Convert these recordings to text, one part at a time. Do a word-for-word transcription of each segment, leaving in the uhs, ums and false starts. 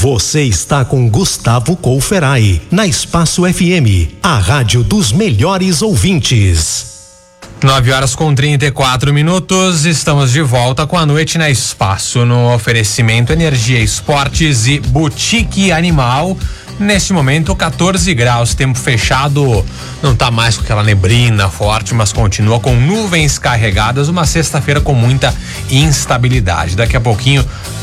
Você está com Gustavo Couferai, na Espaço F M, a rádio dos melhores ouvintes. nove horas com trinta e quatro minutos, estamos de volta com a noite na Espaço, no oferecimento Energia Esportes e Boutique Animal. Neste momento, quatorze graus, tempo fechado, não tá mais com aquela neblina forte, mas continua com nuvens carregadas, uma sexta-feira com muita instabilidade. Daqui a pouquinho,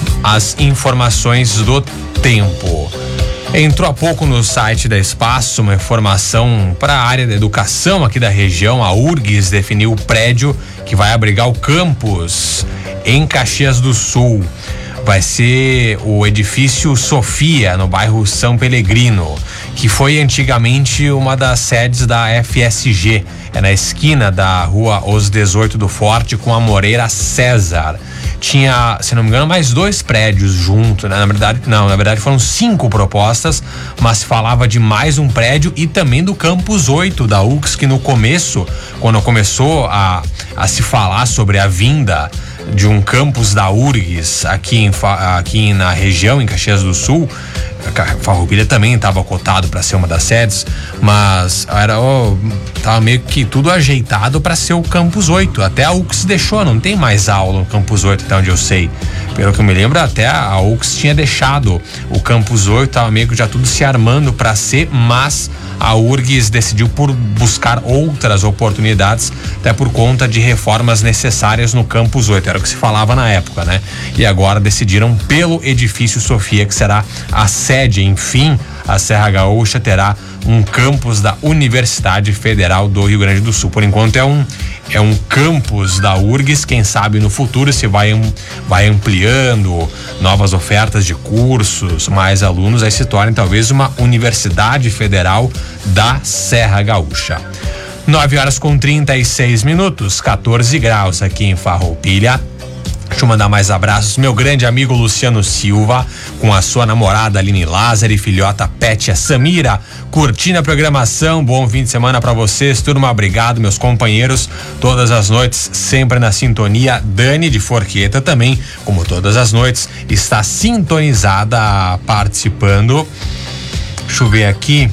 as informações do tempo. Entrou há pouco no site da Espaço uma informação para a área da educação aqui da região. A U R G S definiu o prédio que vai abrigar o campus em Caxias do Sul. Vai ser o edifício Sofia, no bairro São Pelegrino, que foi antigamente uma das sedes da F S G. É na esquina da rua Os dezoito do Forte com a Moreira César. Tinha, se não me engano, mais dois prédios junto, né? Na verdade, não, na verdade foram cinco propostas, mas se falava de mais um prédio e também do campus oito da U F S, que no começo, quando começou a, a se falar sobre a vinda de um campus da U R G S aqui, em, aqui na região, em Caxias do Sul, Farroupilha também estava cotado para ser uma das sedes, mas era oh, tava meio que tudo ajeitado para ser o campus oito. Até a U F S deixou, não tem mais aula no campus oito, até onde eu sei. Pelo que eu me lembro, até a U F S tinha deixado o campus oito, tava meio que já tudo se armando para ser, mas a U R G S decidiu por buscar outras oportunidades, até por conta de reformas necessárias no campus oito, era o que se falava na época, né? E agora decidiram pelo edifício Sofia, que será a sede, enfim, a Serra Gaúcha terá um campus da Universidade Federal do Rio Grande do Sul. Por enquanto é um é um campus da U R G S, quem sabe no futuro se vai, vai ampliando novas ofertas de cursos, mais alunos, aí se torne talvez uma Universidade Federal da Serra Gaúcha. nove horas com trinta e seis minutos, quatorze graus aqui em Farroupilha. Deixa eu mandar mais abraços. Meu grande amigo Luciano Silva, com a sua namorada Aline Lázaro e filhota Pétia Samira, curtindo a programação. Bom fim de semana pra vocês, turma. Obrigado, meus companheiros. Todas as noites, sempre na sintonia. Dani de Forqueta também, como todas as noites, está sintonizada, participando. Deixa eu ver aqui.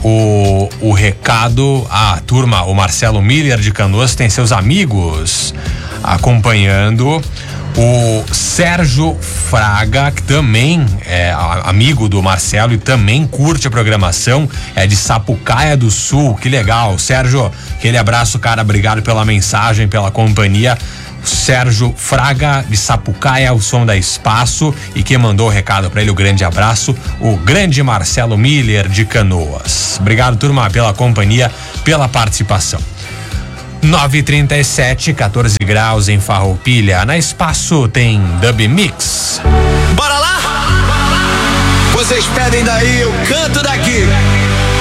O, o recado, a turma, o Marcelo Miller de Canoas tem seus amigos acompanhando. O Sérgio Fraga, que também é amigo do Marcelo e também curte a programação, é de Sapucaia do Sul. Que legal, Sérgio, aquele abraço, cara, obrigado pela mensagem, pela companhia. Sérgio Fraga de Sapucaia, o som da Espaço, e quem mandou o recado para ele, o grande abraço, o grande Marcelo Miller de Canoas. Obrigado, turma, pela companhia, pela participação. nove e trinta e sete, quatorze graus em Farroupilha. Na Espaço tem Dub Mix. Bora lá? Vocês pedem daí o canto da